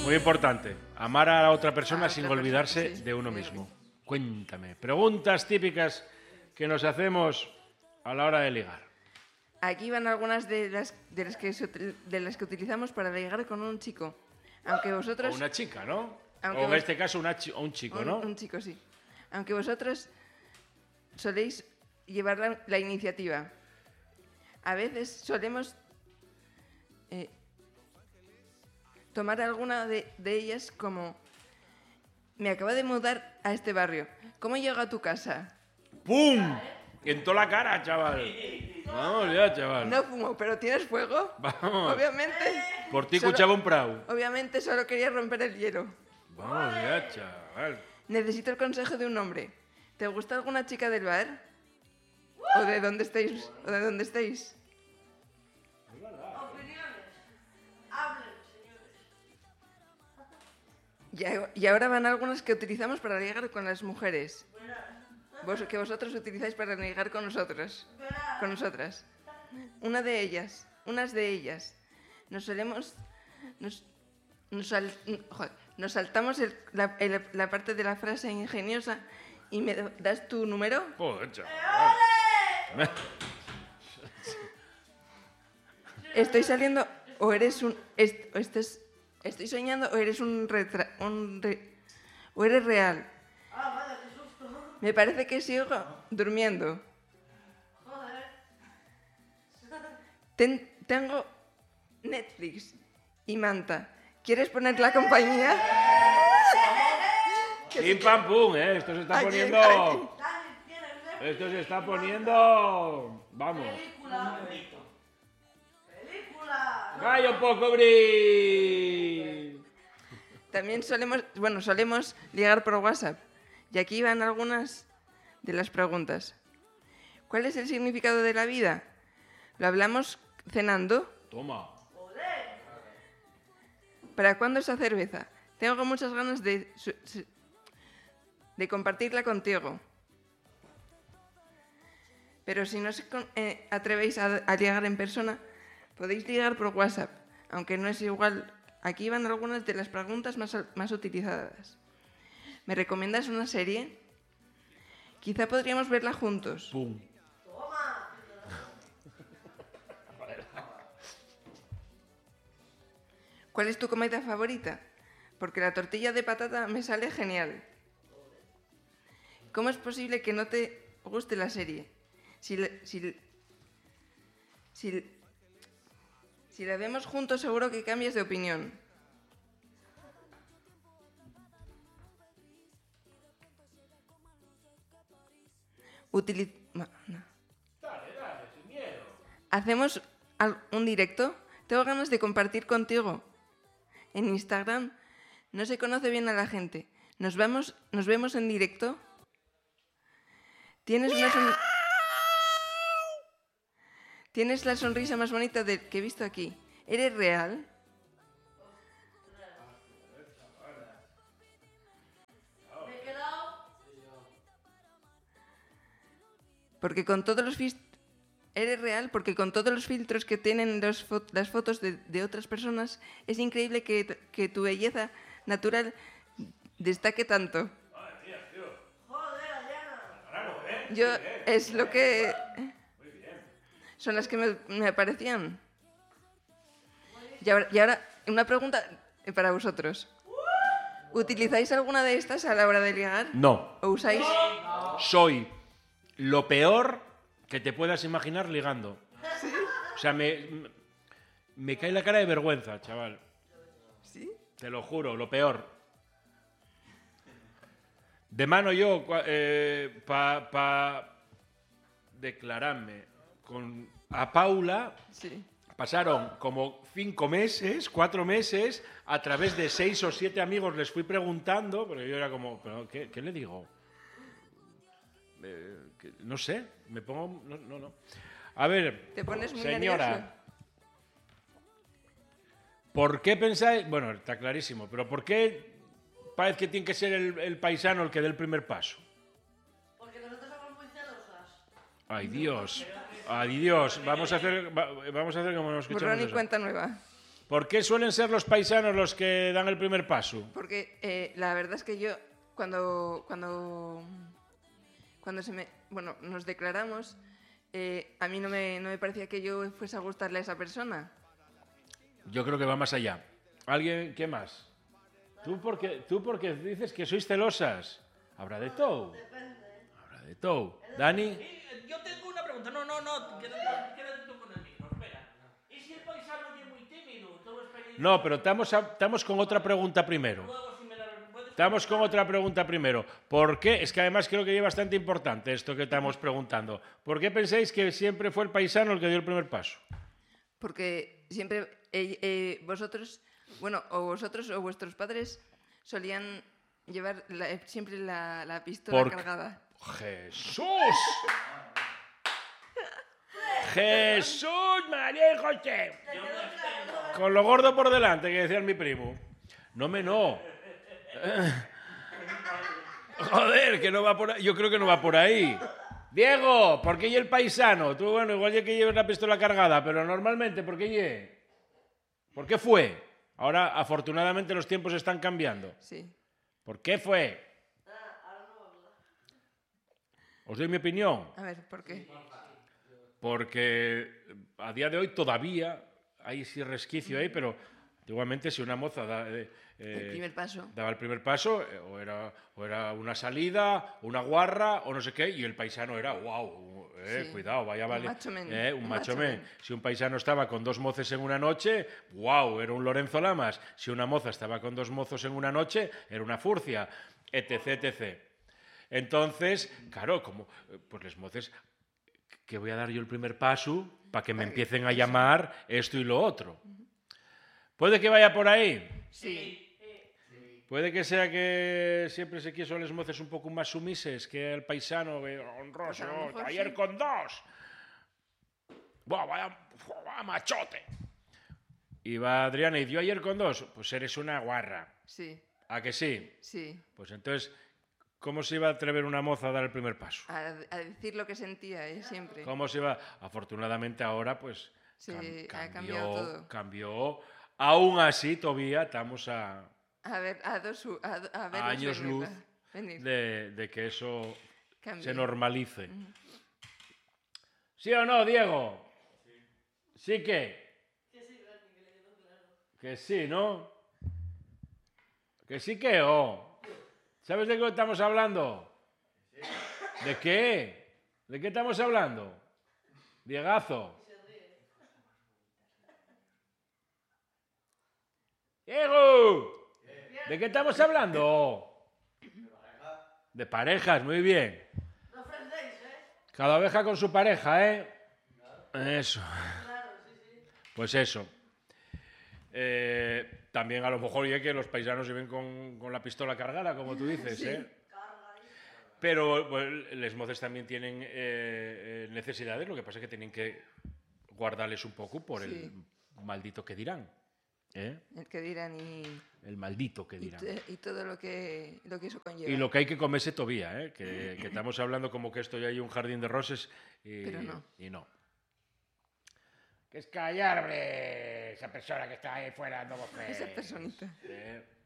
Muy importante. Amar a la otra persona sin otra olvidarse persona, sí. de uno mismo. Cuéntame. Preguntas típicas que nos hacemos a la hora de ligar. Aquí van algunas de las que utilizamos para ligar con un chico. Aunque vosotros... O una chica, ¿no? Aunque O en vos- este caso un chico, ¿no? Un chico, sí. Aunque vosotros soléis llevar la iniciativa. A veces solemos tomar alguna de ellas como: me acabo de mudar a este barrio. ¿Cómo llego a tu casa? ¡Pum! En toda la cara, chaval. Vamos ya, chaval. No fumo, pero ¿tienes fuego? Vamos. Obviamente. Por ti solo- escuchaba un prau. Obviamente solo quería romper el hielo. Vamos ya, chaval. Necesito el consejo de un hombre. ¿Te gusta alguna chica del bar? ¿O de dónde estáis? ¿O de dónde estáis? Y ahora van algunas que utilizamos para ligar con las mujeres. Que vosotros utilizáis para ligar con nosotros. Con nosotras. Unas de ellas. Nos saltamos la parte de la frase ingeniosa y me das tu número. Joder, chaval. Estoy saliendo o eres un... Estoy soñando o eres o eres real. Me parece que sigo durmiendo. Tengo Netflix y manta. ¿Quieres poner la compañía? Pim pam pum, ¿eh? Esto se está Aquí, poniendo... aquí. Esto se está poniendo... Vamos. ¡Vaya un poco, Bri! También solemos ligar por WhatsApp. Y aquí van algunas de las preguntas. ¿Cuál es el significado de la vida? ¿Lo hablamos cenando? Toma. ¿Para cuándo esa cerveza? Tengo muchas ganas de compartirla contigo. Pero si no os atrevéis a ligar en persona, podéis ligar por WhatsApp, aunque no es igual. Aquí van algunas de las preguntas más utilizadas. ¿Me recomiendas una serie? Quizá podríamos verla juntos. Pum. ¿Cuál es tu comida favorita? Porque la tortilla de patata me sale genial. ¿Cómo es posible que no te guste la serie? Si la vemos juntos, seguro que cambias de opinión. No. Dale, sin miedo. ¿Hacemos un directo? Tengo ganas de compartir contigo. En Instagram no se conoce bien a la gente. ¿Nos vemos en directo? Tienes la sonrisa más bonita que he visto aquí. ¿Eres real? Porque con todos los ¿Eres real? Porque con todos los filtros que tienen las fotos de otras personas, es increíble que tu belleza natural destaque tanto. Yo, es lo que... Son las que me aparecían. Y ahora, una pregunta para vosotros. ¿Utilizáis alguna de estas a la hora de ligar? No. ¿O usáis? Soy lo peor que te puedas imaginar ligando. ¿Sí? O sea, me cae la cara de vergüenza, chaval. ¿Sí? Te lo juro, lo peor. De mano yo, pa declararme a Paula, Sí. pasaron como 5 meses, 4 meses, a través de 6 o 7 amigos les fui preguntando, pero yo era como, ¿pero qué le digo? No sé, me pongo... No. A ver, Te pones muy señora, nervioso. ¿por qué pensáis...? Bueno, está clarísimo, pero ¿por qué parece que tiene que ser el paisano el que dé el primer paso? Porque nosotros somos muy celosas. Ay, Dios. Vamos a hacer como nos escuchamos Borrón y eso. cuenta nueva. ¿Por qué suelen ser los paisanos los que dan el primer paso? Porque la verdad es que yo, cuando nos declaramos, a mí no me parecía que yo fuese a gustarle a esa persona. Yo creo que va más allá. ¿Alguien? ¿Qué más? ¿Tú porque dices que sois celosas? Habrá de todo. Habrá de todo. ¿Dani? Yo tengo una pregunta. No, quédate tú con el micro. Espera. ¿Y si el paisano es muy tímido? Todo es feliz. No, pero estamos con otra pregunta primero. Luego, si me la puedes... Estamos con otra pregunta primero. ¿Por qué? Es que además creo que es bastante importante esto que estamos preguntando. ¿Por qué pensáis que siempre fue el paisano el que dio el primer paso? Porque siempre vosotros o vuestros padres solían llevar siempre la pistola cargada. ¡Jesús! ¡Jesús, María y José! Con lo gordo por delante, que decía mi primo. No. Joder, que no va por ahí. Yo creo que no va por ahí. Diego, ¿por qué y el paisano? Tú, bueno, igual ya que llevas la pistola cargada, pero normalmente, ¿por qué ye? ¿Por qué fue? Ahora, afortunadamente, los tiempos están cambiando. Sí. ¿Por qué fue? Os doy mi opinión. A ver, ¿por qué? Porque a día de hoy todavía hay ese resquicio ahí, pero igualmente si una moza El primer paso. daba el primer paso, o era una salida, una guarra, o no sé qué, y el paisano era, wow, Sí. cuidado, vaya Un vale. macho men. Un Un macho macho men. men. Si un paisano estaba con 2 moces en una noche, wow, era un Lorenzo Lamas. Si una moza estaba con 2 mozos en una noche, era una furcia, etc. Entonces, claro, como pues les moces, que voy a dar yo el primer paso para que me empiecen a llamar esto y lo otro. ¿Puede que vaya por ahí? Sí. Puede que sea que siempre se quiso les moces un poco más sumises que el paisano honroso, Pues a lo mejor ayer sí. con 2. Buah, vaya machote. Y va Adriana y dio ayer con 2. Pues eres una guarra. Sí. ¿A que sí? Sí. Pues entonces, ¿cómo se iba a atrever una moza a dar el primer paso? A decir lo que sentía, siempre. ¿Cómo se iba? Afortunadamente ahora, pues, Sí, ha cambiado todo. cambió. Aún así, todavía estamos a A ver años luz venir. de que eso Cambie. se normalice. ¿Sí o no, Diego? ¿Sí que? Que sí, ¿no? Que sí que o. ¿Sabes de qué estamos hablando? ¿De qué? ¿De qué estamos hablando? Diegazo. Diego. ¿De qué estamos hablando? De parejas, muy bien. No ofrecéis, ¿eh? Cada oveja con su pareja, ¿eh? Eso. Claro, sí. Pues eso. También a lo mejor ya que los paisanos viven con la pistola cargada, como tú dices, ¿eh? Pero pues, les moces también tienen necesidades, lo que pasa es que tienen que guardarles un poco por Sí. el maldito que dirán. ¿Eh? El que dirán El maldito que dirán. y todo lo que eso conlleva. Y lo que hay que comerse todavía, ¿eh? Que estamos hablando como que esto ya hay un jardín de roses Pero no. y no. Que es callar, hombre, esa persona que está ahí fuera dando voces. Esa personita. ¿Eh?